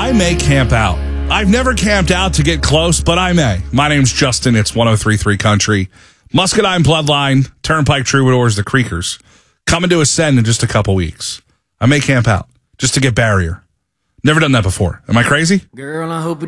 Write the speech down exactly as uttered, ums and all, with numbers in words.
I may camp out. I've never camped out to get close, but I may. My name's Justin. It's one oh three point three Country. Muscadine Bloodline, Turnpike Troubadours, the Creekers. Coming to Ascend in just a couple weeks. I may camp out just to get barrier. Never done that before. Am I crazy? Girl, I hope